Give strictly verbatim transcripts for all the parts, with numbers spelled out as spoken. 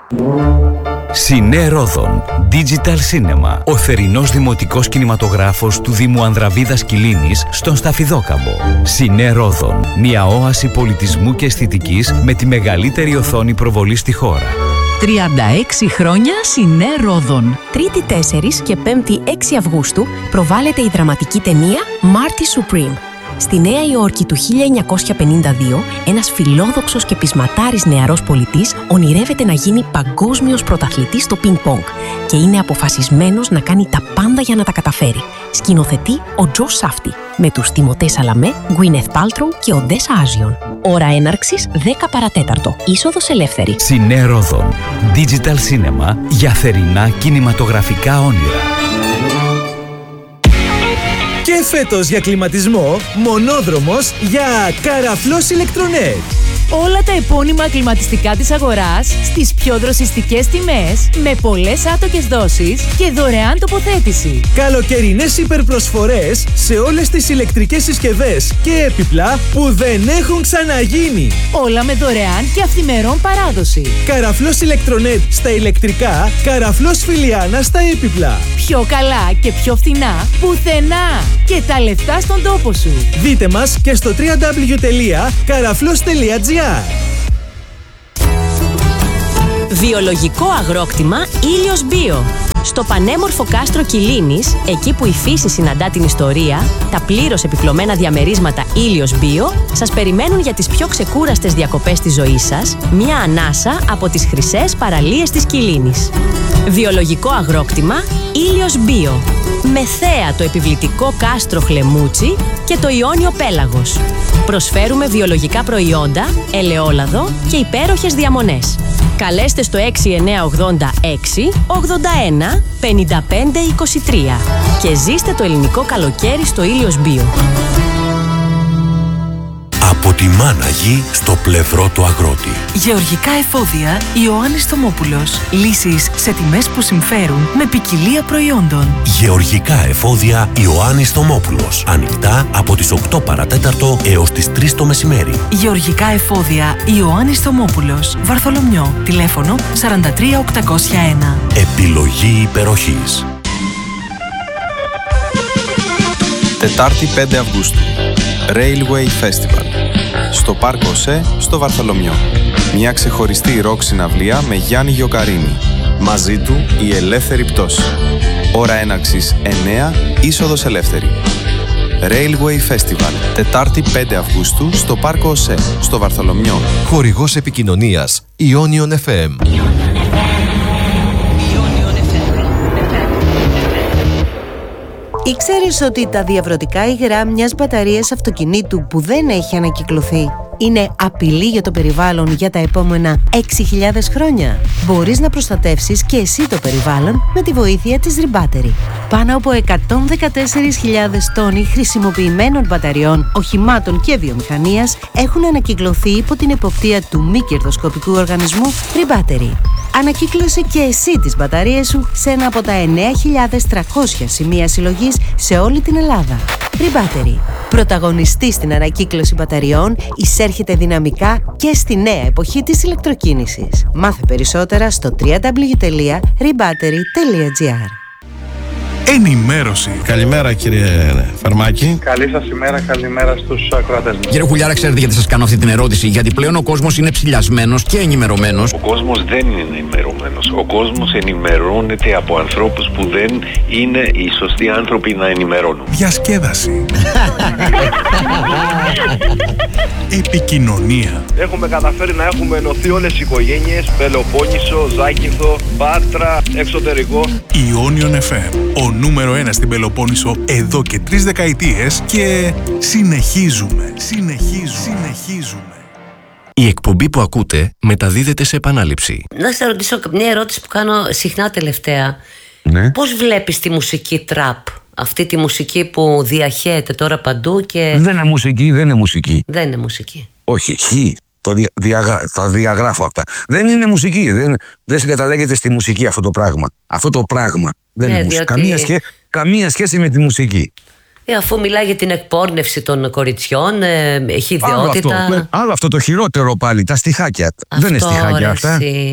Σινέ Ρόδον Digital Cinema. Ο θερινός δημοτικός κινηματογράφος του Δήμου Ανδραβίδας Κιλίνης στον Σταφιδόκαμπο. Σινέ Ρόδον. Μια όαση πολιτισμού και αισθητικής με τη μεγαλύτερη οθόνη προβολής στη χώρα. τριάντα έξι χρόνια Σινέ Ρόδον. Τρίτη τέσσερις και Πέμπτη έξι Αυγούστου προβάλλεται η δραματική ταινία Marty Supreme. Στη Νέα Υόρκη του χίλια εννιακόσια πενήντα δύο, ένας φιλόδοξος και πεισματάρης νεαρός πολιτής ονειρεύεται να γίνει παγκόσμιος πρωταθλητής στο πινκ-πονγκ και είναι αποφασισμένος να κάνει τα πάντα για να τα καταφέρει. Σκηνοθετεί ο Τζο Σάφτη, με τους Τιμωτέ Σαλαμέ, Γκουίνεθ Πάλτροου και Οντέσα Άζιον. Ώρα έναρξης δέκα παρατέταρτο. Είσοδος ελεύθερη. Σινέ Ρόδον Digital Cinema για θερινά κινηματογραφικά όνειρα. Και φέτος για κλιματισμό, μονόδρομος για Καραφλός Ηλεκτρονέτ. Όλα τα επώνυμα κλιματιστικά της αγοράς στις πιο δροσιστικές τιμές, με πολλές άτοκες δόσεις και δωρεάν τοποθέτηση. Καλοκαιρινές υπερπροσφορές σε όλες τις ηλεκτρικές συσκευές και έπιπλα που δεν έχουν ξαναγίνει. Όλα με δωρεάν και αυθημερών παράδοση. Καραφλός Ηλεκτρονέτ στα ηλεκτρικά, Καραφλός Φιλιάνα στα έπιπλα. Πιο καλά και πιο φθηνά πουθενά. Και τα λεφτά στον τόπο σου. Δείτε μας και στο double-u double-u double-u τελεία καραφλός τελεία τζι άρ. Βιολογικό αγρόκτημα Ήλιος Bio. Στο πανέμορφο κάστρο Κιλίνης, εκεί που η φύση συναντά την ιστορία, τα πλήρως επιπλωμένα διαμερίσματα Ήλιος Bio σας περιμένουν για τις πιο ξεκούραστες διακοπές της ζωής σας, μια ανάσα από τις χρυσές παραλίες της Κιλίνης. Βιολογικό αγρόκτημα Ήλιος Bio. Με θέα το επιβλητικό κάστρο Χλεμούτσι και το Ιόνιο Πέλαγος. Προσφέρουμε βιολογικά προϊόντα, ελαιόλαδο και υπέροχες διαμονές. Καλέστε στο έξι εννιά ογδόντα έξι ογδόντα ένα πενήντα πέντε είκοσι τρία και ζήστε το ελληνικό καλοκαίρι στο Ήλιος Bio. Από τη μάνα γη στο πλευρό του αγρότη. Γεωργικά εφόδια Ιωάννης Θωμόπουλος. Λύσεις σε τιμές που συμφέρουν με ποικιλία προϊόντων. Γεωργικά εφόδια Ιωάννης Θωμόπουλος. Ανοιχτά από τις οκτώ παρατέταρτο έως τις τρεις το μεσημέρι. Γεωργικά εφόδια Ιωάννης Θωμόπουλος. Βαρθολομιό. Τηλέφωνο σαράντα τρία οκτακόσια ένα. Επιλογή υπεροχής. Τετάρτη πέντε Αυγούστου. Railway Festival. Στο Πάρκο ΣΕ, στο Βαρθολομιό. Μια ξεχωριστή ροκ συναυλία με Γιάννη Γιοκαρίνη. Μαζί του η ελεύθερη πτώση. Ώρα έναρξης εννιά, είσοδος ελεύθερη. Railway Festival. Τετάρτη πέντε Αυγούστου στο Πάρκο ΣΕ, στο Βαρθολομιό. Χορηγός επικοινωνίας Ionion εφ εμ. Ήξερες ότι τα διαβρωτικά υγρά μιας μπαταρίας αυτοκινήτου που δεν έχει ανακυκλωθεί είναι απειλή για το περιβάλλον για τα επόμενα έξι χιλιάδες χρόνια? Μπορείς να προστατεύσεις και εσύ το περιβάλλον με τη βοήθεια της Rebattery. Πάνω από εκατόν δεκατέσσερις χιλιάδες τόνοι χρησιμοποιημένων μπαταριών, οχημάτων και βιομηχανίας έχουν ανακυκλωθεί υπό την εποπτεία του μη κερδοσκοπικού οργανισμού Rebattery. Ανακύκλωσε και εσύ τις μπαταρίες σου σε ένα από τα εννέα χιλιάδες τριακόσια σημεία συλλογής σε όλη την Ελλάδα. Rebattery. Πρωταγωνιστή στην ανακύκλωση μπαταριών, εισέρχεται δυναμικά και στη νέα εποχή της ηλεκτροκίνησης. Μάθε περισσότερα στο double-u double-u double-u τελεία rebattery τελεία τζι άρ. Ενημέρωση. Καλημέρα κύριε Φαρμάκη. Καλή σας ημέρα, καλημέρα στους ακροατές μας. Κύριε Χουλιάρα, ξέρετε γιατί σας κάνω αυτή την ερώτηση? Γιατί πλέον ο κόσμος είναι ψηλιασμένος και ενημερωμένος. Ο κόσμος δεν είναι ενημερωμένος. Ο κόσμος ενημερώνεται από ανθρώπους που δεν είναι οι σωστοί άνθρωποι να ενημερώνουν. Διασκέδαση. Επικοινωνία. Έχουμε καταφέρει να έχουμε ενωθεί όλες οι οικογένειες. Πελοπόννησο, Ζάκυνθο, Πάτρα, εξωτερικό. Ionion εφ εμ. Ο νούμερο ένα στην Πελοπόννησο εδώ και τρεις δεκαετίες και συνεχίζουμε, συνεχίζουμε, συνεχίζουμε. Η εκπομπή που ακούτε μεταδίδεται σε επανάληψη. Να σας ρωτήσω μια ερώτηση που κάνω συχνά τελευταία. Ναι. Πώς βλέπεις τη μουσική τραπ, αυτή τη μουσική που διαχέεται τώρα παντού και... Δεν είναι μουσική, δεν είναι μουσική. Δεν είναι μουσική. Όχι, χι. Το δια, διαγρα, τα διαγράφω αυτά. Δεν είναι μουσική. Δεν, δεν συγκαταλέγεται στη μουσική αυτό το πράγμα. Αυτό το πράγμα δεν ναι, είναι μουσική. Διότι... Καμία, σχέ, καμία σχέση με τη μουσική. Ε, αφού μιλάει για την εκπόρνευση των κοριτσιών, ε, έχει ιδιότητα. Άλλο αυτό, άλλο αυτό το χειρότερο πάλι, τα στιχάκια. Αυτό, δεν είναι στιχάκια αυτά.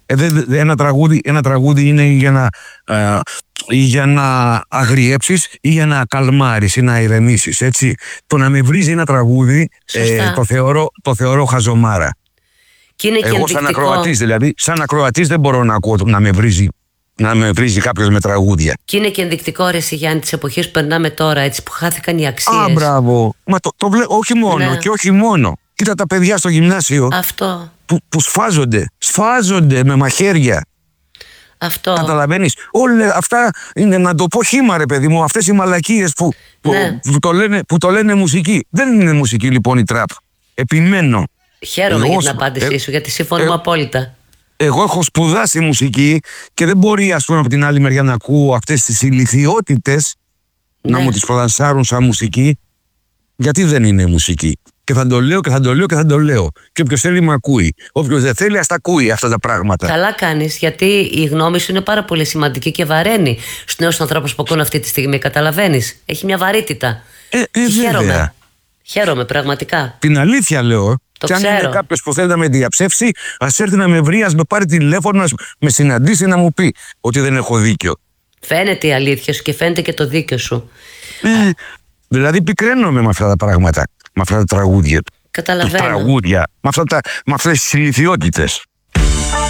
Ε, δε, δε, ένα, τραγούδι, ένα τραγούδι είναι για να, ε, για να αγριέψεις ή για να καλμάρεις ή να ηρεμήσεις, έτσι. Το να με βρίζει ένα τραγούδι ε, το, θεωρώ, το θεωρώ χαζομάρα. Και είναι και εγώ ενδεικτικό. Σαν ακροατής δηλαδή, σαν ακροατής δεν μπορώ να ακούω να με βρίζει, να με βρίζει κάποιος με τραγούδια. Και είναι και ενδεικτικό, ρε Γιάννη, τις εποχές που περνάμε τώρα, έτσι, που χάθηκαν οι αξίες. Α, μπράβο. Μα το, το βλέ... όχι μόνο, ναι. Και όχι μόνο. Κοίτα τα παιδιά στο γυμνάσιο. Αυτό. Που, που σφάζονται, σφάζονται με μαχαίρια. Αυτό. Καταλαβαίνεις. Όλα αυτά είναι, να το πω χύμα, ρε παιδί μου, αυτές οι μαλακίες που, που, ναι. που, το λένε, που το λένε μουσική. Δεν είναι μουσική λοιπόν η τραπ. Επιμένω. Χαίρομαι εγώ, για την απάντησή ε, σου, γιατί συμφωνούμε ε, απόλυτα. Εγώ έχω σπουδάσει μουσική και δεν μπορεί, ας πούμε, από την άλλη μεριά να ακούω αυτές τις ηλιθιότητες, ναι. να μου τις προδανσάρουν σαν μουσική, γιατί δεν είναι μουσική. Και θα το λέω και θα το λέω και θα το λέω. Και όποιος θέλει με ακούει. Όποιος δεν θέλει, ας τα ακούει αυτά τα πράγματα. Καλά κάνεις, γιατί η γνώμη σου είναι πάρα πολύ σημαντική και βαραίνει στους νέους ανθρώπους που ακούν αυτή τη στιγμή. Καταλαβαίνεις. Έχει μια βαρύτητα. Ε, ε, χαίρομαι. Χαίρομαι, πραγματικά. Την αλήθεια λέω. Το και αν ξέρω. είναι κάποιος που θέλει να με διαψεύσει, ας έρθει να με βρει, ας με πάρει τηλέφωνο, να με συναντήσει, να μου πει ότι δεν έχω δίκιο. Φαίνεται η αλήθεια σου και φαίνεται και το δίκιο σου. Ε, δηλαδή πικραίνομαι με αυτά τα πράγματα, με αυτά τα τραγούδια. Καταλαβαίνω. Τα τραγούδια, με, αυτά τα, με αυτές τις ηλιθιότητες.